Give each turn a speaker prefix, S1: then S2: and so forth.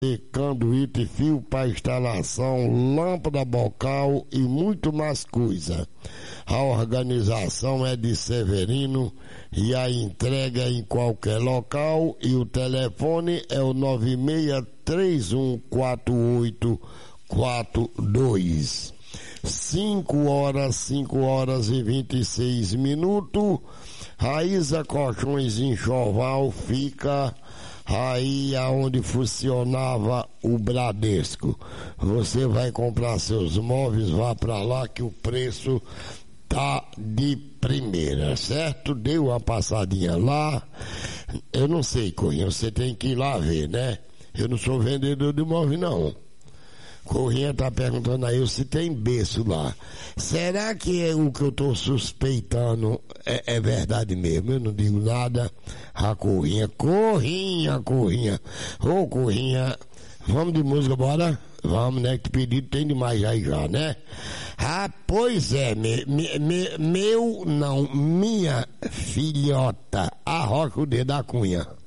S1: conduíte, fio para instalação, lâmpada bocal e muito mais coisa. A organização é de Severino e a entrega em qualquer local, e o telefone é o 96314842. 5 horas e 26 minutos. Raíza Colchões Enxoval fica aí aonde funcionava o Bradesco. Você vai comprar seus móveis, vá para lá que o preço tá de primeira, certo? Dê uma passadinha lá. Eu não sei, Corrinha, você tem que ir lá ver, né? Eu não sou vendedor de móvel, não. Corrinha tá perguntando aí se tem berço lá. Será que o que eu tô suspeitando é verdade mesmo? Eu não digo nada. A Corrinha. Ô, Corrinha, vamos de música, bora? Vamos, né? Que pedido tem demais aí já, né? Ah, pois é, minha filhota, arrocha o dedo da Cunha.